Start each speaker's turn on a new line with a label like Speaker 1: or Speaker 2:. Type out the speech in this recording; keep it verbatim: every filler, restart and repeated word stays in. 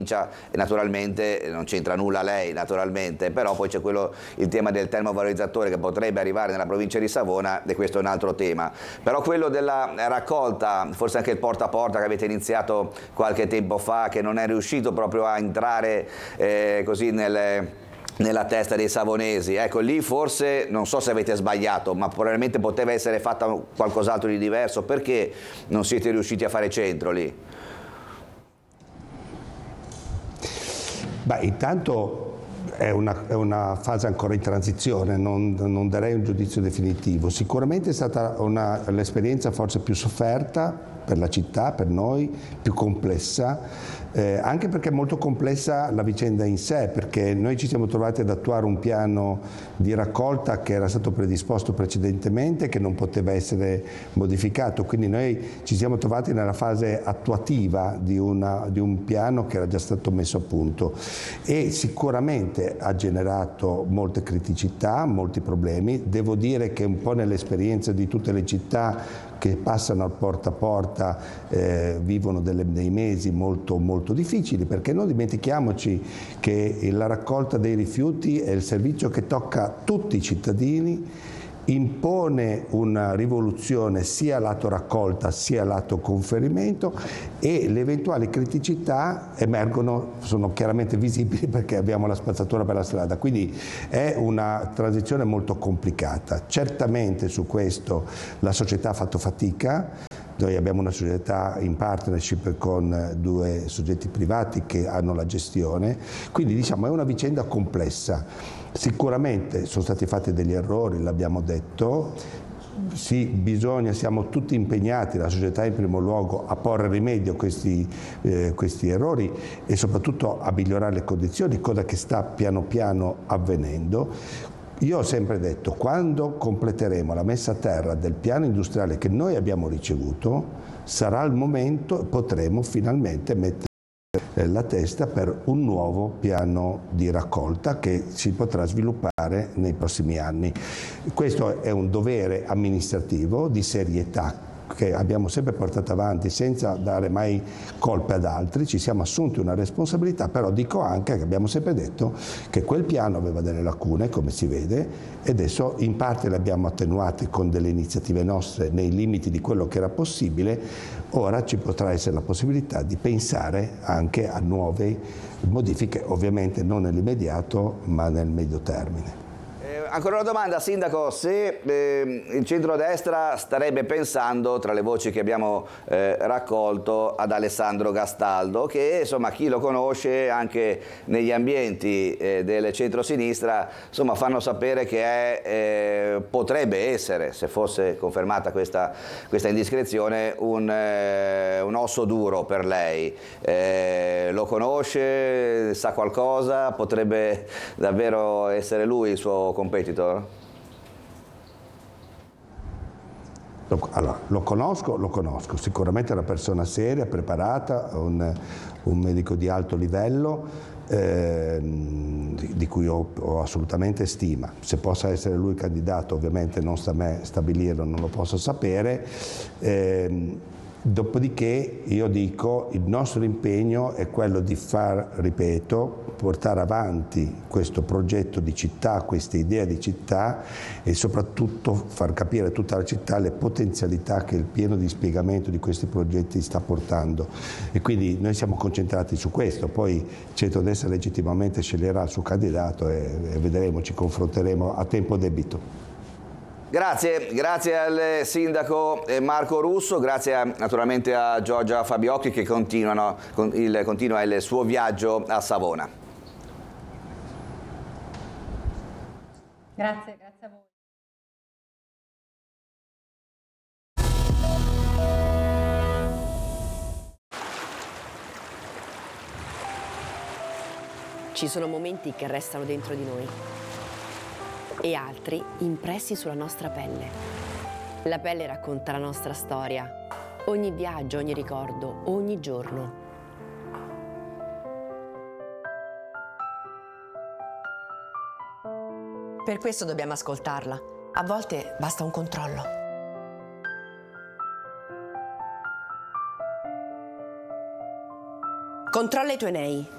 Speaker 1: e naturalmente non c'entra nulla lei, naturalmente, però poi c'è quello, il tema del termovalorizzatore che potrebbe arrivare nella provincia di Savona, e questo è un altro tema. Però quello della raccolta, forse anche il porta a porta che avete iniziato qualche tempo fa, che non è riuscito proprio a entrare eh, così nelle... nella testa dei savonesi, ecco lì forse non so se avete sbagliato, ma probabilmente poteva essere fatta qualcos'altro di diverso. Perché non siete riusciti a fare centro lì?
Speaker 2: Beh, intanto è una, è una fase ancora in transizione, non, non darei un giudizio definitivo. Sicuramente è stata l'esperienza forse più sofferta per la città, per noi, più complessa, eh, anche perché è molto complessa la vicenda in sé, perché noi ci siamo trovati ad attuare un piano di raccolta che era stato predisposto precedentemente, che non poteva essere modificato, quindi noi ci siamo trovati nella fase attuativa di, una, di un piano che era già stato messo a punto e sicuramente ha generato molte criticità, molti problemi. Devo dire che un po' nell'esperienza di tutte le città che passano al porta a porta eh, vivono delle, dei mesi molto, molto difficili, perché non dimentichiamoci che la raccolta dei rifiuti è il servizio che tocca tutti i cittadini, impone una rivoluzione sia lato raccolta sia lato conferimento, e le eventuali criticità emergono, sono chiaramente visibili perché abbiamo la spazzatura per la strada, quindi è una transizione molto complicata. Certamente su questo la società ha fatto fatica. Noi abbiamo una società in partnership con due soggetti privati che hanno la gestione, quindi diciamo è una vicenda complessa. Sicuramente sono stati fatti degli errori, l'abbiamo detto, sì, bisogna, siamo tutti impegnati, la società in primo luogo, a porre rimedio a questi, eh, questi errori e soprattutto a migliorare le condizioni, cosa che sta piano piano avvenendo. Io ho sempre detto, quando completeremo la messa a terra del piano industriale che noi abbiamo ricevuto, sarà il momento, potremo finalmente mettere la testa per un nuovo piano di raccolta che si potrà sviluppare nei prossimi anni. Questo è un dovere amministrativo di serietà che abbiamo sempre portato avanti senza dare mai colpe ad altri, ci siamo assunti una responsabilità, però dico anche che abbiamo sempre detto che quel piano aveva delle lacune, come si vede, e adesso in parte le abbiamo attenuate con delle iniziative nostre nei limiti di quello che era possibile. Ora ci potrà essere la possibilità di pensare anche a nuove modifiche, ovviamente non nell'immediato ma nel medio termine.
Speaker 1: Ancora una domanda, Sindaco, se eh, il centrodestra starebbe pensando, tra le voci che abbiamo eh, raccolto, ad Alessandro Gastaldo, che insomma chi lo conosce anche negli ambienti eh, del centrosinistra insomma fanno sapere che è, eh, potrebbe essere, se fosse confermata questa, questa indiscrezione, un, eh, un osso duro per lei. Eh, lo conosce, sa qualcosa, potrebbe davvero essere lui il suo competitor?
Speaker 2: Allora, lo conosco, lo conosco, sicuramente è una persona seria, preparata, un, un medico di alto livello, eh, di, di cui ho, ho assolutamente stima. Se possa essere lui candidato, ovviamente non sta a me stabilirlo, non lo posso sapere. Eh, Dopodiché io dico il nostro impegno è quello di far, ripeto, portare avanti questo progetto di città, questa idea di città e soprattutto far capire a tutta la città le potenzialità che il pieno dispiegamento di questi progetti sta portando. E quindi noi siamo concentrati su questo, poi il centrodestra legittimamente sceglierà il suo candidato e, e vedremo, ci confronteremo a tempo debito.
Speaker 1: Grazie, grazie al sindaco Marco Russo, grazie a, naturalmente a Giorgia Fabiocchi che continuano, il, continua il suo viaggio a Savona.
Speaker 3: Grazie, grazie a voi.
Speaker 4: Ci sono momenti che restano dentro di noi e altri impressi sulla nostra pelle. La pelle racconta la nostra storia, ogni viaggio, ogni ricordo, ogni giorno. Per questo dobbiamo ascoltarla. A volte basta un controllo. Controlla i tuoi nei.